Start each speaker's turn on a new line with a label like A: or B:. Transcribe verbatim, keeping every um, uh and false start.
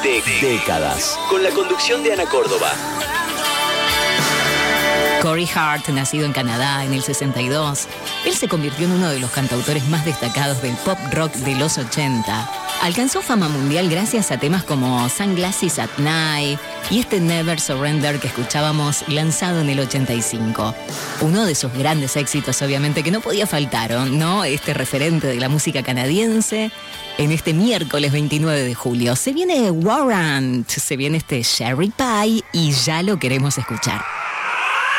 A: de décadas. Con la conducción de Ana Córdoba.
B: Corey Hart, nacido en Canadá en el sesenta y dos, él se convirtió en uno de los cantautores más destacados del pop rock de los ochenta. Alcanzó fama mundial gracias a temas como Sunglasses at Night y este Never Surrender que escuchábamos, lanzado en el ochenta y cinco. Uno de sus grandes éxitos, obviamente, que no podía faltar, ¿no? Este referente de la música canadiense. En este miércoles veintinueve de julio se viene Warrant, se viene este Cherry Pie y ya lo queremos escuchar.